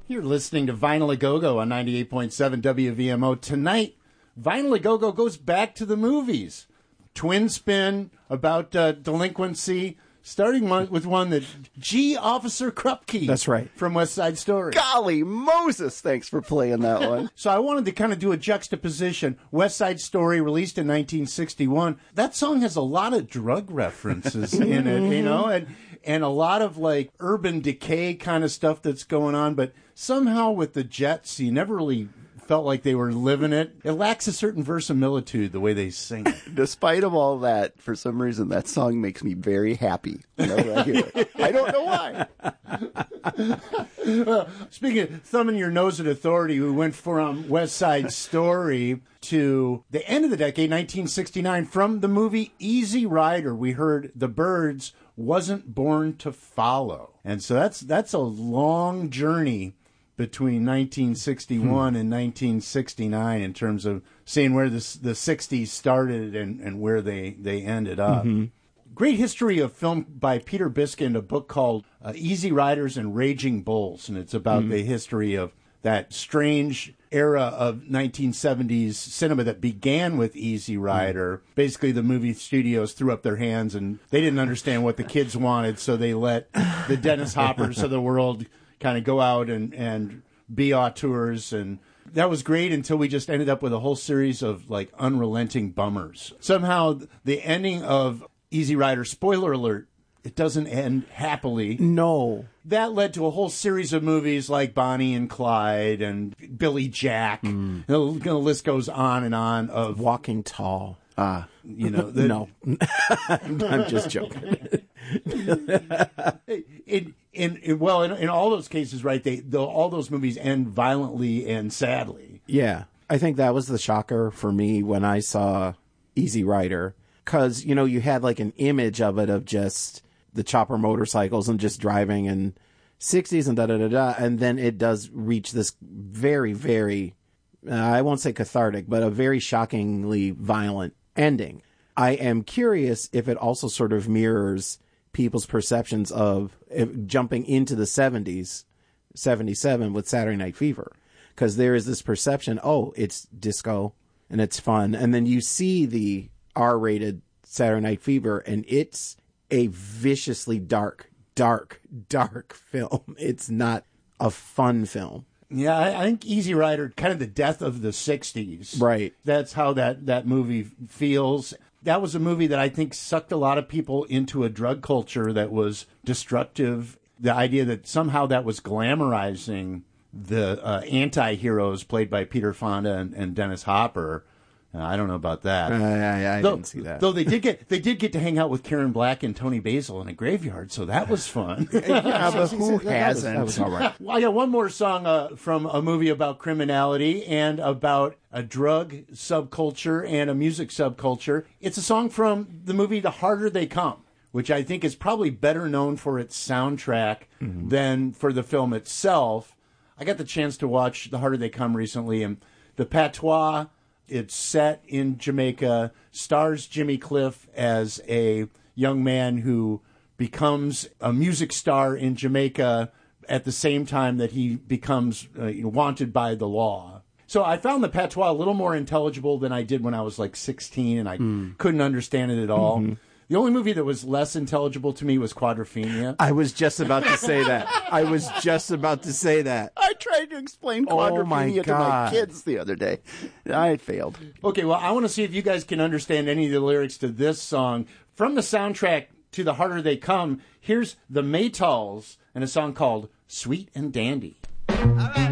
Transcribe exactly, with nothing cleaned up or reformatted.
You're listening to Vinyl A Go-Go on ninety-eight point seven W V M O. Tonight, Vinyl A Go-Go goes back to the movies. Twin spin about uh, delinquency, starting one, with one that G. Officer Krupke. That's right. From West Side Story. Golly Moses, thanks for playing that one. So I wanted to kind of do a juxtaposition. West Side Story, released in nineteen sixty-one. That song has a lot of drug references in it, you know, and and a lot of like urban decay kind of stuff that's going on, but somehow with the Jets, you never really felt like they were living it. It lacks a certain verisimilitude, the way they sing it. Despite of all that, for some reason, that song makes me very happy whenever I hear it. I don't know why. Well, speaking of thumbing your nose at authority, we went from West Side Story to the end of the decade, nineteen sixty-nine. From the movie Easy Rider, we heard The Byrds, Wasn't Born to Follow. And so that's that's a long journey between nineteen sixty-one hmm. and nineteen sixty-nine in terms of seeing where the, the sixties started and, and where they, they ended up. Mm-hmm. Great history of film by Peter Biskind, a book called uh, Easy Riders and Raging Bulls, and it's about mm-hmm. the history of that strange era of nineteen seventies cinema that began with Easy Rider. Mm. Basically, the movie studios threw up their hands and they didn't understand what the kids wanted, so they let the Dennis Hoppers of the world kind of go out and, and be auteurs. And that was great until we just ended up with a whole series of like unrelenting bummers. Somehow, the ending of Easy Rider, spoiler alert, it doesn't end happily. No. That led to a whole series of movies like Bonnie and Clyde and Billy Jack. Mm. The, the list goes on and on of Walking Tall. Ah, uh, you know. The, no. I'm just joking. in, in, in, well, in, in all those cases, right, they the, all those movies end violently and sadly. Yeah. I think that was the shocker for me when I saw Easy Rider. Because, you know, you had like an image of it of just the chopper motorcycles and just driving and sixties and da-da-da-da. And then it does reach this very, very, uh, I won't say cathartic, but a very shockingly violent ending. I am curious if it also sort of mirrors people's perceptions of if, jumping into the seventies, seventy-seven with Saturday Night Fever. Because there is this perception, oh, it's disco and it's fun. And then you see the R-rated Saturday Night Fever, and it's a viciously dark, dark, dark film. It's not a fun film. Yeah, I, I think Easy Rider, kind of the death of the sixties. Right. That's how that, that movie feels. That was a movie that I think sucked a lot of people into a drug culture that was destructive. The idea that somehow that was glamorizing the uh, anti-heroes played by Peter Fonda and, and Dennis Hopper. Uh, I don't know about that. Uh, I, I though, didn't see that. Though they did get they did get to hang out with Karen Black and Tony Basil in a graveyard, so that was fun. Yeah, but who hasn't? That was, that was all right. Well, I got one more song uh, from a movie about criminality and about a drug subculture and a music subculture. It's a song from the movie The Harder They Come, which I think is probably better known for its soundtrack mm-hmm. than for the film itself. I got the chance to watch The Harder They Come recently, and the patois. It's set in Jamaica, stars Jimmy Cliff as a young man who becomes a music star in Jamaica at the same time that he becomes uh, wanted by the law. So I found the patois a little more intelligible than I did when I was like sixteen, and I mm. couldn't understand it at all. Mm-hmm. The only movie that was less intelligible to me was Quadrophenia. I was just about to say that. I was just about to say that. I tried to explain Quadrophenia oh my to my kids the other day. I failed. Okay, well, I want to see if you guys can understand any of the lyrics to this song. From the soundtrack to The Harder They Come, here's the Maytals and a song called Sweet and Dandy. All right.